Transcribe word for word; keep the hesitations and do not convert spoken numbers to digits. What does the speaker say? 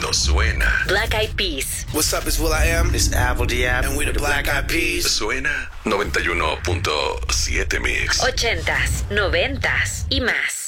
Esto suena. Black Eyed Peas. What's up, it's Will I Am. It's Apple D App. And we're the Black Eyed Peas. Suena noventa y uno punto siete Mix. Ochentas, noventas y más.